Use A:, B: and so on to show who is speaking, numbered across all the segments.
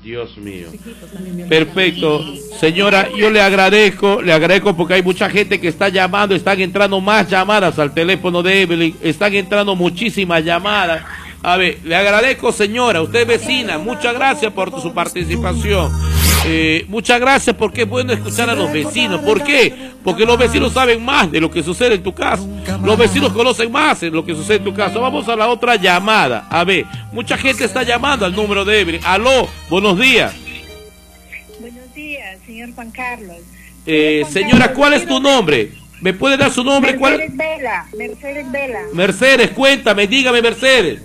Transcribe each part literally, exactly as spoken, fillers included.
A: Dios mío. Perfecto. Señora, yo le agradezco, le agradezco porque hay mucha gente que está llamando, están entrando más llamadas al teléfono de Evelyn, están entrando muchísimas llamadas. A ver, le agradezco, señora, usted es vecina, muchas gracias por su participación. Eh, muchas gracias porque es bueno escuchar a los vecinos. ¿Por qué? Porque los vecinos saben más de lo que sucede en tu casa. Los vecinos conocen más de lo que sucede en tu casa. Vamos a la otra llamada. A ver, mucha gente está llamando al número de Evelyn. Aló, buenos días.
B: Buenos días, señor Juan Carlos.
A: Eh,
B: Juan
A: señora,
B: Carlos,
A: ¿cuál es tu nombre? ¿Me puede dar su nombre?
B: Mercedes
A: ¿Cuál?
B: Vela, Mercedes Vela.
A: Mercedes, cuéntame, dígame, Mercedes.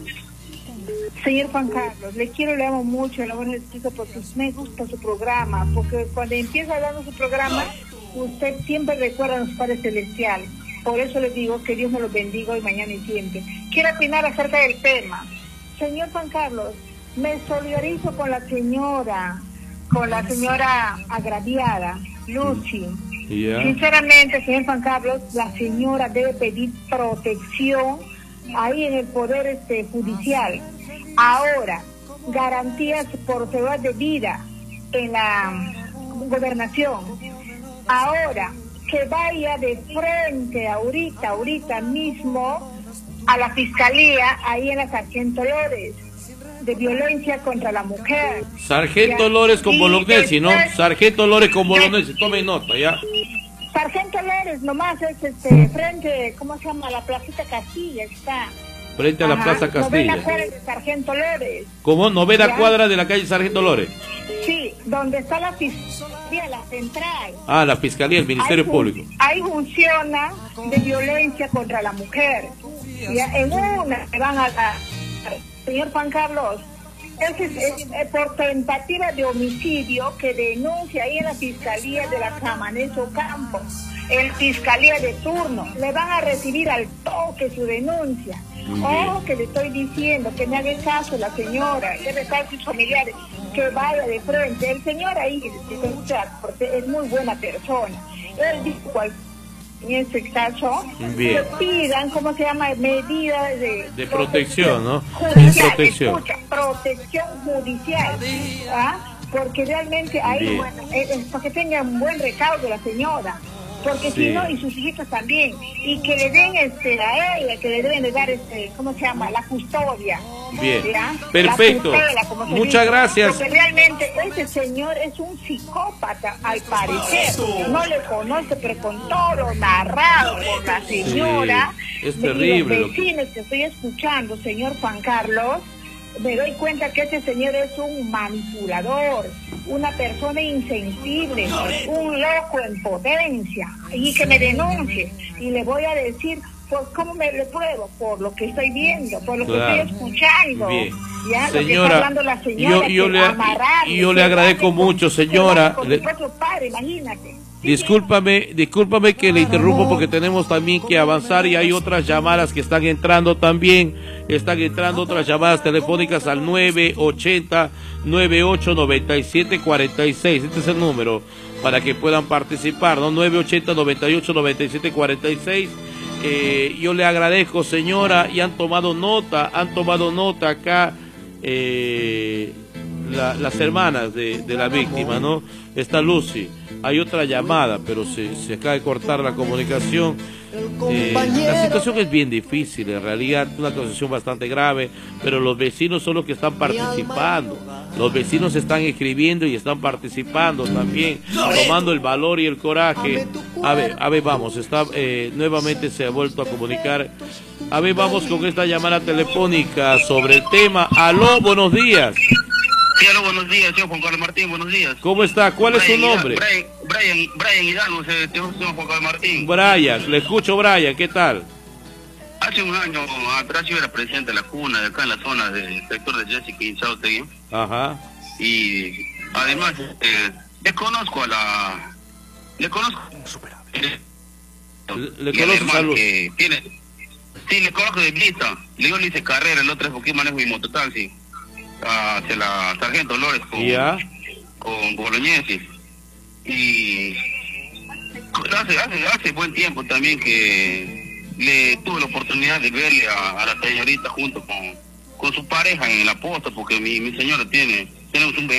B: Señor Juan Carlos, le quiero, le amo mucho, le amo mucho porque me gusta su programa, porque cuando empieza hablando su programa, usted siempre recuerda a los padres celestiales. Por eso le digo que Dios me los bendiga hoy, mañana y siempre. Quiero opinar acerca del tema. Señor Juan Carlos, me solidarizo con la señora, con la señora agraviada, Lucy.
A: Yeah.
B: Sinceramente, señor Juan Carlos, la señora debe pedir protección ahí en el Poder este, Judicial. Ahora, garantías por seguridad de vida en la gobernación. Ahora, que vaya de frente ahorita, ahorita mismo a la fiscalía, ahí en la Sargento Lores, de violencia contra la mujer.
A: Sargento
B: ¿ya?
A: Lores con Bolognesi, ¿no? Sargento Lores con Bolognesi, tome nota, ¿ya?
B: Sargento Lores, nomás es este, frente, ¿cómo se llama? La Placita Castilla está.
A: Frente a la
B: Ajá,
A: Plaza Castilla.
B: Novena cuadra de Sargento Lores.
A: ¿Cómo? Novena
B: ¿Ya?
A: cuadra de la calle Sargento Lores.
B: Sí, donde está la fiscalía, la central.
A: Ah, la Fiscalía, el Ministerio
B: Ahí
A: Público.
B: Ahí funciona de violencia contra la mujer. Ya, en una me van a dar, señor Juan Carlos, es, es, es, es por tentativa de homicidio que denuncia ahí en la Fiscalía de la Camaneso Campo, el Fiscalía de turno. Le van a recibir al toque su denuncia. Oh, que le estoy diciendo que me haga caso la señora, debe estar sus familiares, que vaya de frente. El señor ahí, que se escucha, porque es muy buena persona. Él dice cual en ese caso,
A: Bien.
B: que pidan, ¿cómo se llama? Medidas de,
A: De protección, ¿no?
B: Judicial,
A: Protección.
B: escucha, protección judicial. ¿Ah? Porque realmente ahí,
A: Bien.
B: bueno, es, es para que tenga un buen recaudo la señora. Porque
A: Sí.
B: si no, y sus hijitos también, y que le den este a ella, que le deben de dar este, ¿cómo se llama? La custodia.
A: Bien,
B: ¿ya?
A: perfecto.
B: La tutela, como se
A: Muchas
B: dice.
A: gracias.
B: Porque realmente ese señor es un psicópata, al parecer. No le conoce, pero con todo lo narrado por la señora.
A: Sí, es
B: y
A: terrible lo
B: los
A: que-
B: vecinos que estoy escuchando, señor Juan Carlos, me doy cuenta que este señor es un manipulador, una persona insensible, un loco en potencia, y que me denuncie. Y le voy a decir, pues, ¿cómo me le pruebo? Por lo que estoy viendo, por lo
A: Claro.
B: que estoy escuchando.
A: Bien.
B: Ya, lo que está
A: Señora,
B: hablando la señora,
A: yo, yo
B: que
A: le,
B: amarrarle,
A: yo le
B: que
A: agradezco
B: darle con-
A: mucho,
B: que
A: señora.
B: darle con
A: Le-
B: su propio padre, imagínate. Sí,
A: Discúlpame, discúlpame que le interrumpo porque tenemos también que avanzar y hay otras llamadas que están entrando también. Están entrando otras llamadas telefónicas al nueve ochenta, noventa y ocho, noventa y siete, cuarenta y seis. Este es el número para que puedan participar, ¿no? nueve ochenta, noventa y ocho, noventa y siete, cuarenta y seis. Eh, yo le agradezco, señora, y han tomado nota, han tomado nota acá eh, la, las hermanas de, de la víctima, ¿no? Está Lucy. Hay otra llamada, pero se, se acaba de cortar la comunicación. Eh, la situación es bien difícil, en realidad, una situación bastante grave, pero los vecinos son los que están participando. Los vecinos están escribiendo y están participando también, tomando el valor y el coraje. A ver, a ver, vamos, está eh, nuevamente se ha vuelto a comunicar. A ver, vamos con esta llamada telefónica sobre el tema. Aló, buenos días.
C: Sí, aló, buenos días, señor Juan Carlos Martín, buenos días.
A: ¿Cómo está? ¿Cuál es su
C: Brian
A: nombre?
C: Brian, Brian, Brian Hidalgo, se- señor Juan Carlos Martín.
A: Brian, le escucho, Brian, ¿qué tal?
C: Hace un año atrás yo era presidente de la cuna, de acá en la zona del sector de Jessica y Sautegui.
A: Ajá.
C: Y además, eh, le conozco a la... Le conozco...
A: Le, le
C: y al
A: conoces
C: hermano
A: a Luz.
C: que tiene... Sí, le conozco de vista. Yo le hice carrera, el otro es porque manejo mi mototaxi. Hacia la Sargento Lores con,
A: Ya.
C: con Bolognesi. Y hace, hace, hace buen tiempo también que le tuve la oportunidad de verle a, a la señorita junto con, con su pareja en la posta, porque mi, mi señora tiene, tenemos un